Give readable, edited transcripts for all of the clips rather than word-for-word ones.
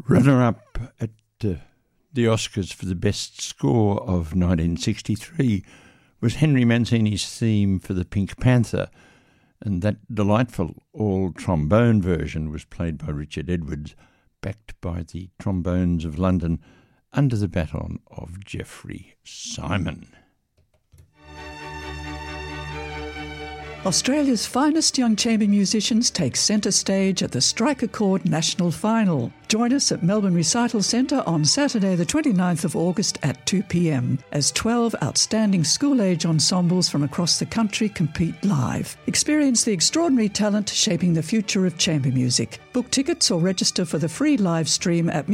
Runner-up at the Oscars for the best score of 1963 was Henry Mancini's theme for the Pink Panther, and that delightful all-trombone version was played by Richard Edwards, backed by the Trombones of London under the baton of Geoffrey Simon. Australia's finest young chamber musicians take centre stage at the Strike a Chord National Final. Join us at Melbourne Recital Centre on Saturday the 29th of August at 2 p.m. as 12 outstanding school-age ensembles from across the country compete live. Experience the extraordinary talent shaping the future of chamber music. Book tickets or register for the free live stream at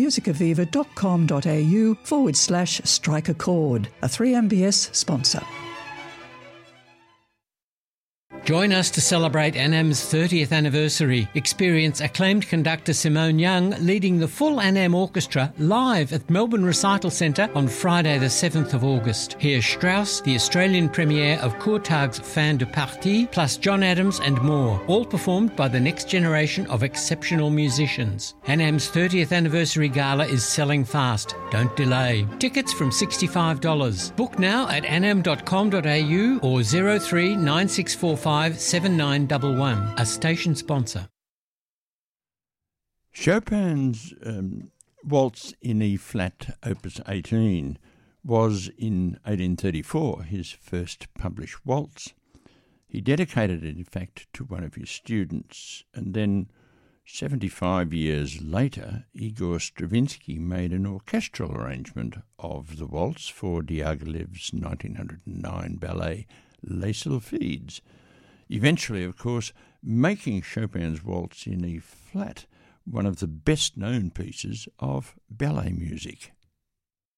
musicaviva.com.au/Strike a Chord, a 3MBS sponsor. Join us to celebrate ANAM's 30th anniversary. Experience acclaimed conductor Simone Young leading the full ANAM Orchestra live at Melbourne Recital Centre on Friday the 7th of August. Hear Strauss, the Australian premiere of Courtag's Fin de Partie, plus John Adams and more, all performed by the next generation of exceptional musicians. ANAM's 30th anniversary gala is selling fast. Don't delay. Tickets from $65. Book now at anam.com.au or 03 9645 7911, a station sponsor. Chopin's Waltz in E-flat, Opus 18, was in 1834 his first published waltz. He dedicated it, in fact, to one of his students, and then 75 years later, Igor Stravinsky made an orchestral arrangement of the waltz for Diaghilev's 1909 ballet Les Sylphides, eventually, of course, making Chopin's Waltz in E-flat one of the best-known pieces of ballet music.